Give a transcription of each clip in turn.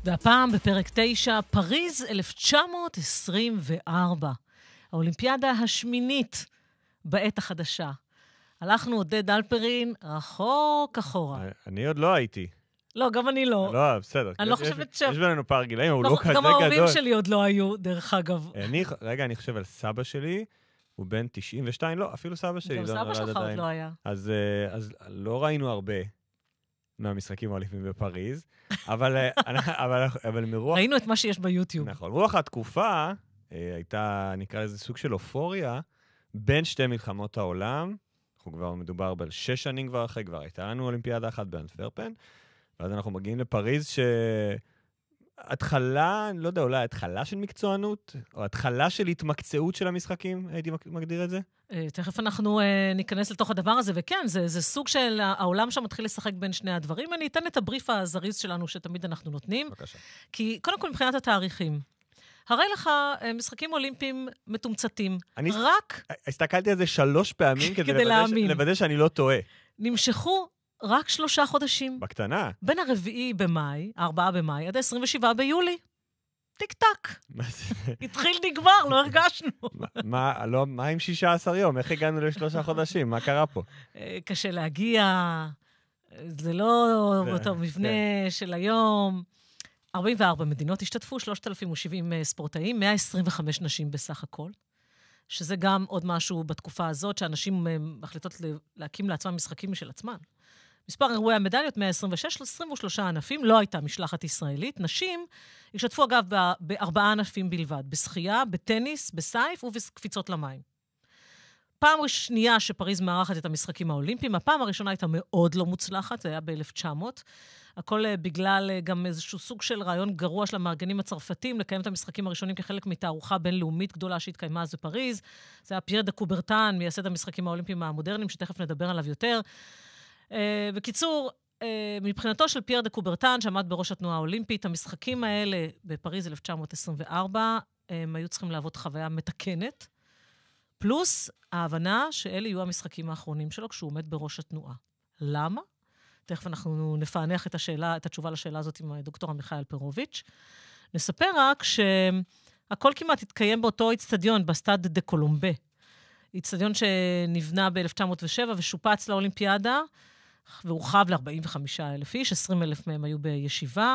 והפעם בפרק 9, פריז 1924. האולימפיאדה השמינית בעת החדשה. הלכנו עודד אלפרין רחוק אחורה. אני עוד לא הייתי. לא, גם אני לא. לא, בסדר. אני לא חושבת יש בינינו פער גילאים, הוא לא כזה גדול. גם ההורים שלי עוד לא היו, דרך אגב. רגע, אני חושב על סבא שלי, הוא בן 92, לא, אפילו סבא שלי לא נולד עדיין. גם סבא שלך עוד לא היה. אז לא ראינו הרבה מהמשחקים האולימפיים בפריז, אבל מרוח... ראינו את מה שיש ביוטיוב. נכון, רוח התקופה הייתה, נקרא לזה סוג של אופוריה, בין שתי מלחמות העולם, אנחנו כבר מדובר ב6 שנים כבר אחרי, כבר הייתה לנו אולימפיאדה אחת באנטוורפן, ואז אנחנו מגיעים לפריז התחלה, לא יודע, אולי התחלה של מקצוענות, או התחלה של התמקצעות של המשחקים, הייתי מגדיר את זה? תכף אנחנו ניכנס לתוך הדבר הזה, וכן, זה סוג של העולם שם מתחיל לשחק בין שני הדברים. אני אתן את הבריף הזריז שלנו שתמיד אנחנו נותנים. בבקשה. כי קודם כל מבחינת התאריכים, הרי לך משחקים אולימפיים מתומצתים. רק... הסתכלתי על זה 3 פעמים כדי לוודא שאני לא טועה. נמשכו רק 3 חודשים. בקטנה. בין 4 במאי, עד 27 ביולי. טיק-טק. התחיל נגמר, לא הרגשנו. מה עם 16 יום? איך הגענו ל3 חודשים? מה קרה פה? קשה להגיע, זה לא אותו מבנה של היום. 44 מדינות השתתפו, 3,070 ספורטאים, 125 נשים בסך הכל, שזה גם עוד משהו בתקופה הזאת, שאנשים מחליטות להקים לעצמם משחקים משל עצמן. מספר אירועי המדליות, 126, 23 ענפים, לא הייתה משלחת ישראלית. נשים השתתפו אגב ב4 ענפים בלבד, בשחייה, בטניס, בסייף ובקפיצות למים. פעם שנייה שפריז מארחת את המשחקים האולימפיים, הפעם הראשונה הייתה מאוד לא מוצלחת, זה היה ב-1900, הכל בגלל גם איזשהו סוג של רעיון גרוע של המארגנים הצרפתים, לקיים את המשחקים הראשונים כחלק מתערוכה בינלאומית גדולה שהתקיימה אז בפריז. זה היה פייר דה קוברטן, מייסד המשחקים האולימפיים המודרניים, שתכף נדבר עליו יותר. בקיצור, מבחינתו של פייר דה קוברטן, שעמד בראש התנועה האולימפית, המשחקים האלה בפריז 1924, הם היו צריכים לעבוד חוויה מתקנת, פלוס ההבנה שאלה יהיו המשחקים האחרונים שלו כשהוא עומד בראש התנועה. למה? תכף אנחנו נפענח את התשובה לשאלה הזאת עם דוקטור עמיחי אלפרוביץ'. נספר רק שהכל כמעט התקיים באותו אצטדיון, בסטאד דה קולומבה. אצטדיון שנבנה ב-1907 ושופץ לאולימפיאדה, והורחב ל-45,000 איש, 20,000 מהם היו בישיבה,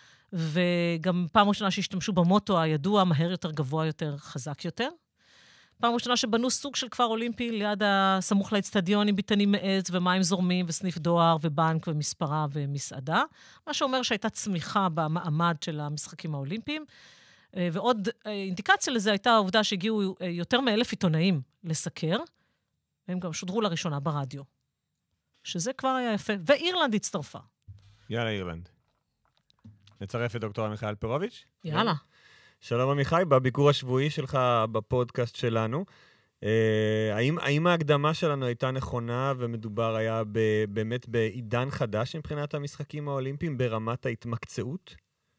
וגם פעם ראשונה שהשתמשו במוטו הידוע, מהר יותר, גבוה יותר, חזק יותר. פעם ראשונה שבנו סוג של כפר אולימפי ליד הסמוך לאצטדיון עם ביתנים מעץ ומים זורמים וסניף דואר ובנק ומספרה ומסעדה, מה שאומר שהייתה צמיחה במעמד של המשחקים האולימפיים. ועוד אינדיקציה לזה הייתה העובדה שהגיעו יותר מ1,000 עיתונאים לסקר, והם גם שודרו לראשונה ברדיו. שזה כבר היה יפה. ואירלנד הצטרפה. יאללה, אירלנד. נצרף את דוקטור עמיחי אלפרוביץ'. יאללה. שלום עמיחי, בביקור השבועי שלך בפודקאסט שלנו. האם ההקדמה שלנו הייתה נכונה ומדובר היה באמת בעידן חדש מבחינת המשחקים האולימפיים ברמת ההתמקצעות?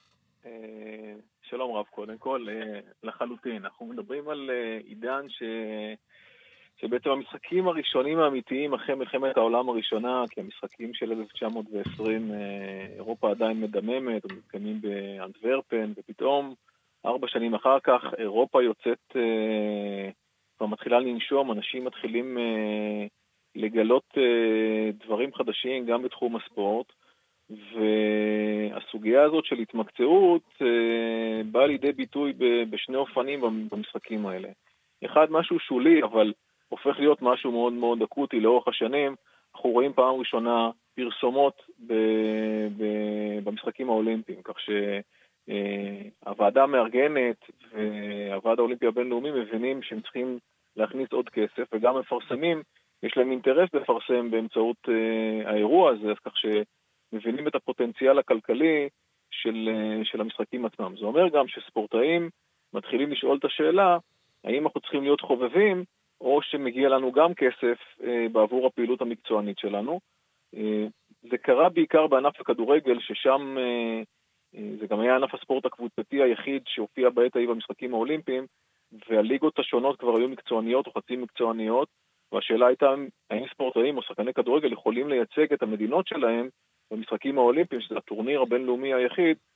שלום רב, קודם כל, לחלוטין. אנחנו מדברים על עידן שבעצם המשחקים הראשונים האמיתיים אחרי מלחמת העולם הראשונה, כי המשחקים של 1920, אירופה עדיין מדממת, ומתקיימים באנטוורפן, ופתאום 4 שנים אחר כך אירופה יוצאת, כבר מתחילה לנשום, אנשים מתחילים לגלות דברים חדשים גם בתחום הספורט, והסוגיה הזאת של התמקצעות באה לידי ביטוי בשני אופנים במשחקים האלה. אחד, משהו שולי, אבל הופך להיות משהו מאוד מאוד אקוטי לאורך השנים. אנחנו רואים פעם ראשונה פרסומות במשחקים האולימפיים, כך שהוועדה המארגנת והוועד האולימפי הבינלאומי מבינים שהם צריכים להכניס עוד כסף, וגם מפרסמים, יש להם אינטרס לפרסם באמצעות האירוע הזה, אז כך שמבינים את הפוטנציאל הכלכלי של המשחקים עצמם. זה אומר גם שספורטאים מתחילים לשאול את השאלה, האם אנחנו צריכים להיות חובבים, או שמגיע לנו גם כסף בעבור הפעילות המקצוענית שלנו. זה קרה בעיקר בענף הכדורגל, ששם זה גם היה ענף הספורט הקבוצתי היחיד שהופיע בעת ההיא במשחקים האולימפיים, והליגות השונות כבר היו מקצועניות או חצי מקצועניות, והשאלה הייתה האם ספורטאים או שחקני כדורגל יכולים לייצג את המדינות שלהם במשחקים האולימפיים, שזה הטורניר הבינלאומי היחיד,